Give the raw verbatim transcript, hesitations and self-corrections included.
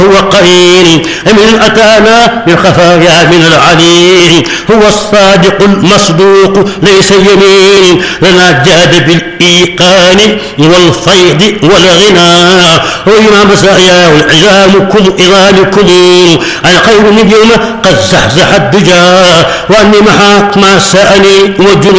هو قرين من أتانا من خفايا من العليم هو الصادق المصدوق ليس يمين لنا جاد بالإيقان والفيض والغنى وإمام مسايا والعزامكم إغالكم الخير من يوم قد زحزح الدجى وأني محاك ما سأني وجنود